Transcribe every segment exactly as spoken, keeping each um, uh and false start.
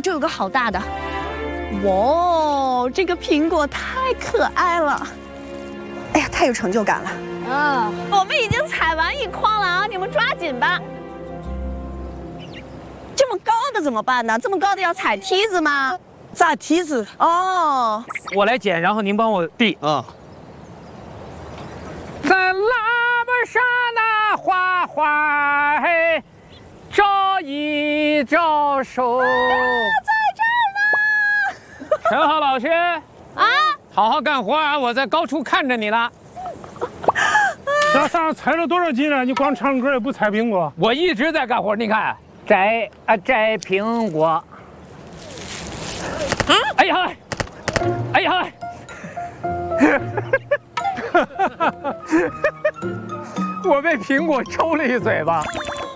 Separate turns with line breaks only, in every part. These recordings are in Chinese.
这有个好大的。哇，这个苹果太可爱了。哎呀，太有成就感了。
啊，
我们已经采完一筐了啊，你们抓紧吧。这么高的怎么办呢？这么高的要踩梯子吗？
扎梯子。
哦，
我来捡，然后您帮我递啊。在喇叭上那花花嘿，招一招手。
在这儿呢。
陈浩老师
啊，
好好干活啊！我在高处看着你了。
这上采了多少斤了？你光唱歌也不采苹果？
我一直在干活，你看，摘啊摘苹果。嗯，哎呀，哎呀，我被苹果抽了一嘴巴。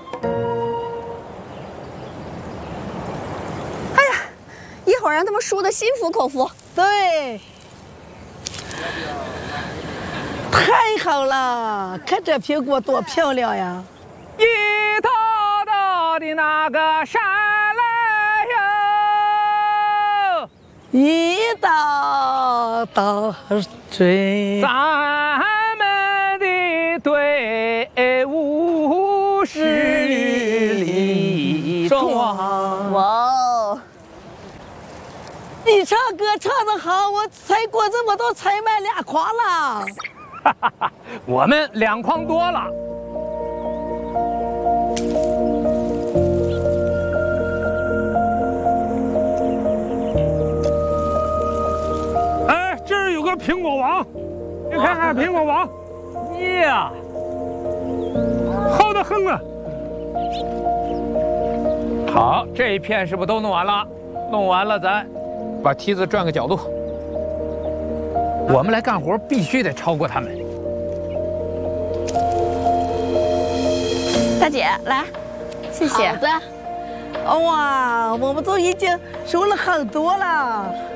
哎呀，一会儿让他们输得心服口服。
对。太好了，看这苹果多漂亮呀！
一道道的那个山来哟，
一道道追。
咱们的队伍十里壮。
哇哦！
你唱歌唱得好，我采果子我都采满俩筐了。
哈哈哈，我们两筐多了。
哎，这儿有个苹果王，你看看苹果王，
呀，
好得很啊！
好，这一片是不是都弄完了？弄完了，咱把梯子转个角度。我们来干活必须得超过他们。
大姐，来，谢谢。
好的。哇，我们都已经收了很多了。